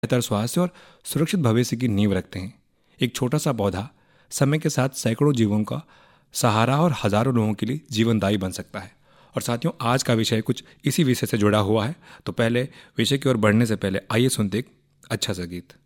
बेहतर स्वास्थ्य और सुरक्षित भविष्य की नींव रखते हैं। एक छोटा सा पौधा समय के साथ सैकड़ों जीवों का सहारा और हजारों लोगों के लिए जीवनदायी बन सकता है। और साथियों, आज का विषय कुछ इसी विषय से जुड़ा हुआ है। तो पहले विषय की ओर बढ़ने से पहले आइए सुनते एक अच्छा सा गीत।